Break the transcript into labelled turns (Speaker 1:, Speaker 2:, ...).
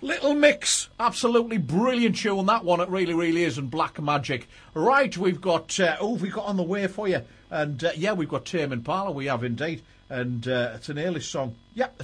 Speaker 1: Little Mix, absolutely brilliant tune, that one, it really, really is, and Black Magic. Right, we've got, we've got on the way for you, and yeah, we've got Tame Impala, we have indeed, and it's an early song. Yeah,